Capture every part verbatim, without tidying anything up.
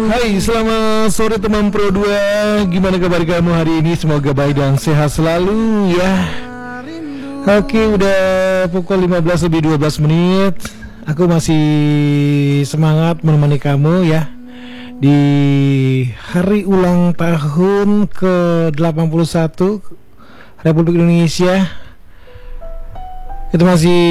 Hai, selamat sore teman Pro dua. Gimana kabar kamu hari ini? Semoga baik dan sehat selalu ya. Oke, udah pukul lima belas lebih dua belas menit. Aku masih semangat menemani kamu ya di hari ulang tahun ke delapan puluh satu Republik Indonesia. Itu masih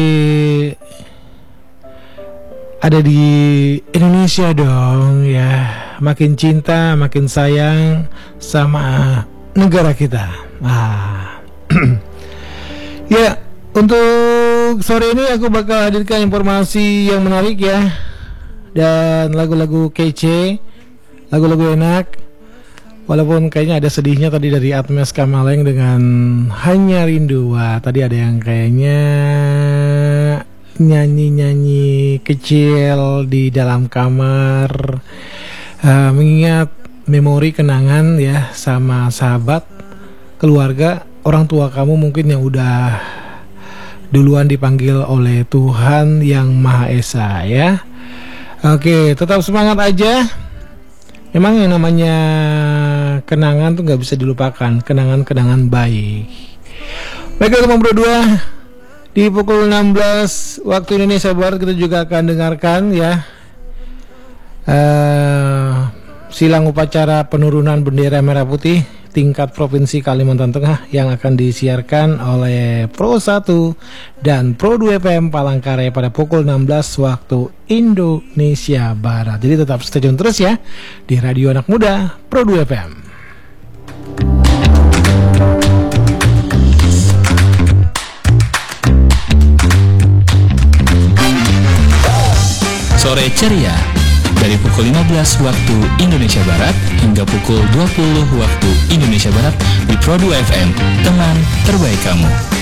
ada di Indonesia dong ya. Makin cinta, makin sayang sama negara kita. Ah. Ya, untuk sore ini aku bakal hadirkan informasi yang menarik ya. Dan lagu-lagu kece, lagu-lagu enak. Walaupun kayaknya ada sedihnya tadi dari Atmes Kamaleng dengan Hanya Rindu. Wah, tadi ada yang kayaknya nyanyi-nyanyi kecil di dalam kamar, uh, mengingat memori kenangan ya sama sahabat, keluarga, orang tua kamu mungkin yang udah duluan dipanggil oleh Tuhan yang Maha Esa ya. Oke, tetap semangat aja. Memang yang namanya kenangan tuh gak bisa dilupakan, kenangan-kenangan baik. Baiklah teman berdua, di pukul enam belas waktu Indonesia Barat kita juga akan dengarkan ya uh, silang upacara penurunan bendera merah putih tingkat Provinsi Kalimantan Tengah yang akan disiarkan oleh Pro satu dan Pro dua F M Palangkaraya pada pukul enam belas waktu Indonesia Barat. Jadi tetap stay tune terus ya di Radio Anak Muda Pro dua F M. Sore ceria dari pukul lima belas waktu Indonesia Barat hingga pukul dua puluh waktu Indonesia Barat di Pro dua F M, teman terbaik kamu.